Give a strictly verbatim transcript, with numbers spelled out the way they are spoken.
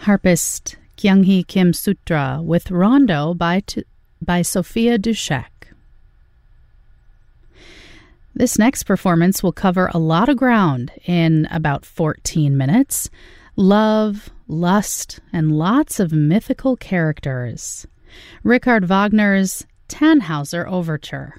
harpist Kyung-hee Kim Sutra with Rondo by, T- by Sophia Dushek. This next performance will cover a lot of ground in about fourteen minutes. Love, lust, and lots of mythical characters. Richard Wagner's Tannhauser Overture.